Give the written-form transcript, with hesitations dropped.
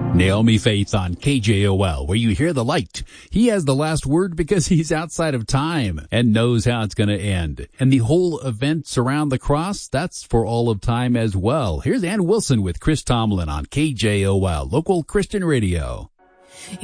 Naomi Faith on KJOL, where you hear the light. He has the last word because he's outside of time and knows how it's going to end. And the whole events around the cross, that's for all of time as well. Here's Ann Wilson with Chris Tomlin on KJOL, local Christian radio.